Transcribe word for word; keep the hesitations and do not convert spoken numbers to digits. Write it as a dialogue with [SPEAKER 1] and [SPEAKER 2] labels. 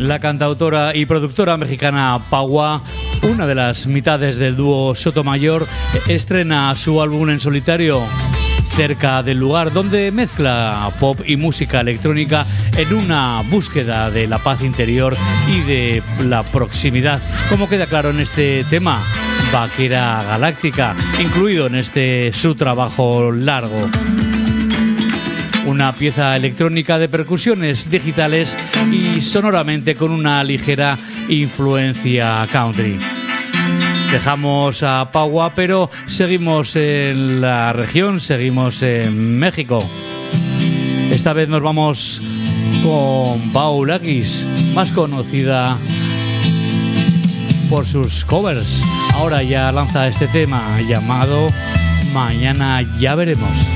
[SPEAKER 1] La cantautora y productora mexicana Paua, una de las mitades del dúo Sotomayor, estrena su álbum en solitario, Cerca del lugar, donde mezcla pop y música electrónica en una búsqueda de la paz interior y de la proximidad, como queda claro en este tema, Vaquera Galáctica, incluido en este su trabajo largo. Una pieza electrónica de percusiones digitales y sonoramente con una ligera influencia country. Dejamos a Paua, pero seguimos en la región, seguimos en México. Esta vez nos vamos con Paulakis, más conocida por sus covers. Ahora ya lanza este tema llamado Mañana ya veremos.